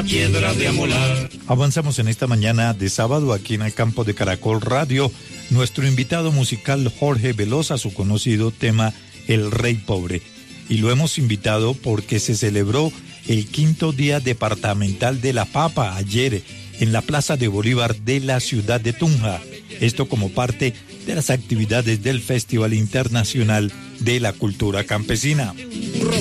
una piedra de amolar. Avanzamos en esta mañana de sábado aquí en el campo de Caracol Radio. Nuestro invitado musical Jorge Velosa, su conocido tema El Rey Pobre. Y lo hemos invitado porque se celebró el 5º Día Departamental de la Papa ayer en la Plaza de Bolívar de la ciudad de Tunja. Esto como parte de las actividades del Festival Internacional de la Cultura Campesina.